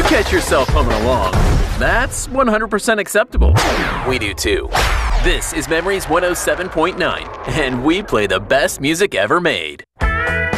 catch yourself humming along, that's 100% acceptable. We do too. This is Memories 107.9, and we play the best music ever made.